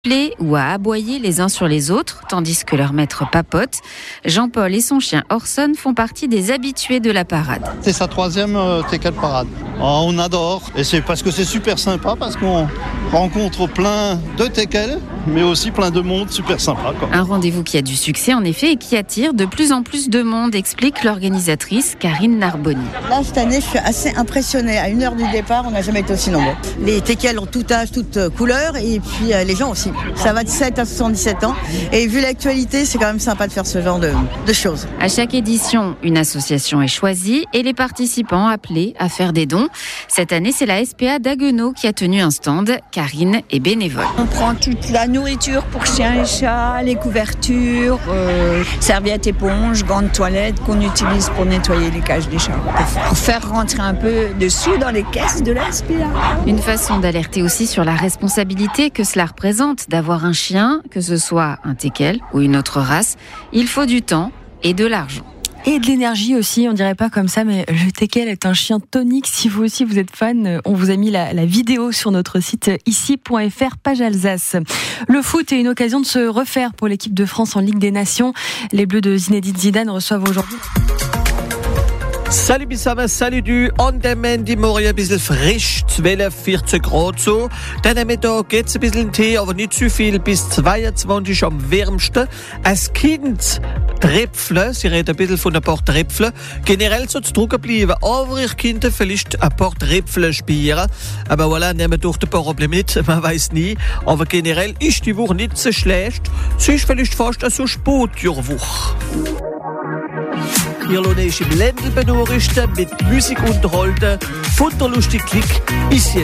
ou à aboyer les uns sur les autres, tandis que leur maître papote. Jean-Paul et son chien Orson font partie des habitués de la parade. C'est sa troisième teckel parade. Oh, on adore, et c'est parce que c'est super sympa, parce qu'on rencontre plein de teckels, mais aussi plein de monde super sympa, quoi. Un rendez-vous qui a du succès en effet et qui attire de plus en plus de monde, explique l'organisatrice Karine Narboni. Là, cette année, je suis assez impressionnée. À 1 heure du départ, on n'a jamais été aussi nombreux. Les teckels ont tout âge, toutes couleurs, et puis les gens aussi. Ça va de 7 à 77 ans. Et vu l'actualité, c'est quand même sympa de faire ce genre de choses. À chaque édition, une association est choisie et les participants appelés à faire des dons. Cette année, c'est la SPA d'Haguenau qui a tenu un stand. Karine est bénévole. On prend toute la nourriture pour chiens et chats, les couvertures, serviettes, éponges, gants de toilette qu'on utilise pour nettoyer les cages des chats. Pour faire rentrer un peu de sous dans les caisses de la SPA. Une façon d'alerter aussi sur la responsabilité que cela représente d'avoir un chien, que ce soit un teckel ou une autre race. Il faut du temps et de l'argent. Et de l'énergie aussi, on dirait pas comme ça, mais le teckel est un chien tonique. Si vous aussi vous êtes fan, on vous a mis la vidéo sur notre site ici.fr, page Alsace. Le foot est une occasion de se refaire pour l'équipe de France en Ligue des Nations. Les Bleus de Zinedine Zidane reçoivent aujourd'hui... Salut Bissama, salut du Andement, die morgen ein bisschen frisch, 12, 14 Grad so. Dann am Mittag geht's ein bisschen Tee, aber nicht zu viel, bis 22 am wärmsten. Als Kind Tröpfle, sie reden ein bisschen von ein paar Tröpfle, generell so zu drucken bleiben, aber ich könnte vielleicht ein paar Tröpfle spielen. Aber voilà, nehmen wir durch ein paar Probleme mit, man weiß nie. Aber generell ist die Woche nicht so schlecht, sie ist vielleicht fast so Sportjahrwoche. Wir lohnen ist im Ländl benurichten, mit Musik unterhalten, futterlustig Klick, bisschen